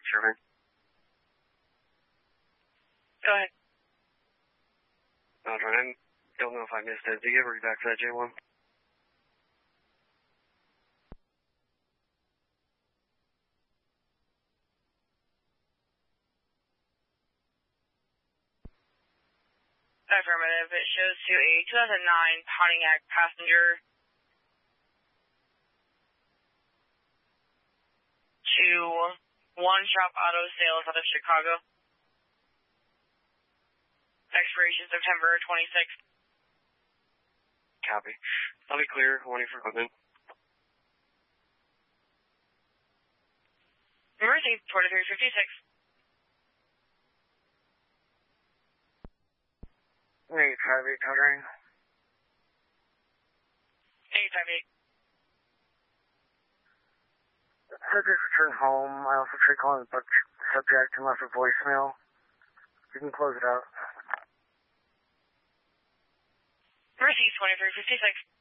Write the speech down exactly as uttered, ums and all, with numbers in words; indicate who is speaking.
Speaker 1: Sherman.
Speaker 2: Go ahead.
Speaker 1: No, I don't know if I missed it. Did you ever read back to that J one?
Speaker 2: Affirmative. It shows to a two thousand nine Pontiac passenger to One Shop Auto Sales out of Chicago. Expiration September twenty-sixth.
Speaker 1: Copy. I'll be clear. Warning for equipment.
Speaker 2: Emergency forty-three fifty-six.
Speaker 1: eight five eight, covering.
Speaker 2: eight five eight.
Speaker 1: Subject returned home. I also tried calling the subject and left a voicemail. You can close it out.
Speaker 2: Emergency twenty-three fifty-six.